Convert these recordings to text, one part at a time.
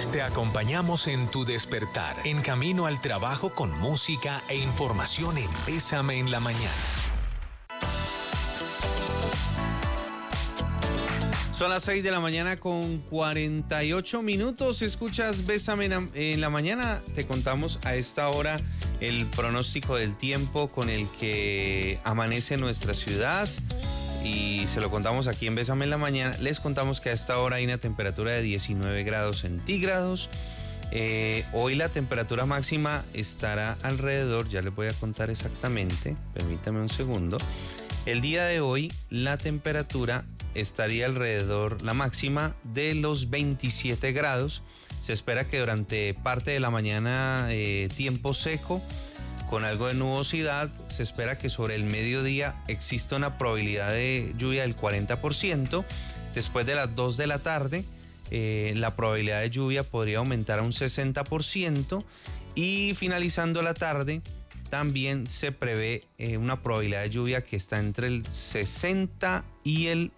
Te acompañamos en tu despertar, en camino al trabajo con música e información en Bésame en la Mañana. Son las 6 de la mañana con 48 minutos. Escuchas Bésame en la Mañana. Te contamos a esta hora el pronóstico del tiempo con el que amanece nuestra ciudad. Y se lo contamos aquí en Bésame en la Mañana. Les contamos que a esta hora hay una temperatura de 19 grados centígrados. Hoy la temperatura máxima estará alrededor, ya les voy a contar exactamente, permítame un segundo. El día de hoy la temperatura estaría alrededor, la máxima, de los 27 grados. Se espera que durante parte de la mañana tiempo seco, con algo de nubosidad. Se espera que sobre el mediodía exista una probabilidad de lluvia del 40%. Después de las 2 de la tarde, la probabilidad de lluvia podría aumentar a un 60%. Y finalizando la tarde, también se prevé una probabilidad de lluvia que está entre el 60 y el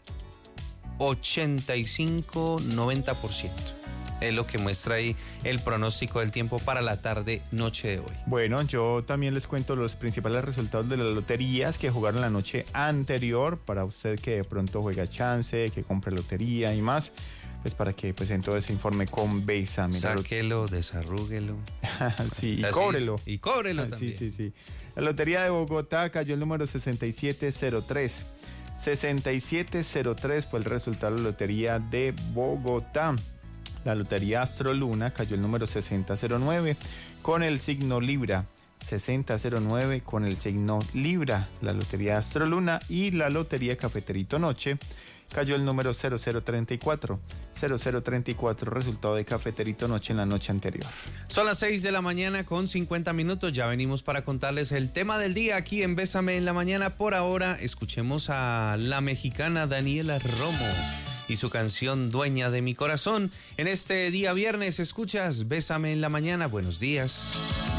85-90%. Es lo que muestra ahí el pronóstico del tiempo para la tarde-noche de hoy. Bueno, yo también les cuento los principales resultados de las loterías que jugaron la noche anterior. Para usted que de pronto juega chance, que compre lotería y más, pues para que pues en todo ese informe con Bésame. Sáquelo, desarrúguelo. Sí, y cóbrelo. Y cóbrelo también. Sí. La Lotería de Bogotá cayó el número 6703. 6703 fue el resultado de la Lotería de Bogotá. La Lotería Astroluna cayó el número 6009 con el signo Libra. 6009 con el signo Libra. La Lotería Astroluna. Y la Lotería Cafeterito Noche cayó el número 0034. 0034, resultado de Cafeterito Noche en la noche anterior. Son las 6 de la mañana con 50 minutos. Ya venimos para contarles el tema del día aquí en Bésame en la Mañana. Por ahora, escuchemos a la mexicana Daniela Romo y su canción Dueña de mi Corazón. En este día viernes escuchas Bésame en la Mañana. Buenos días.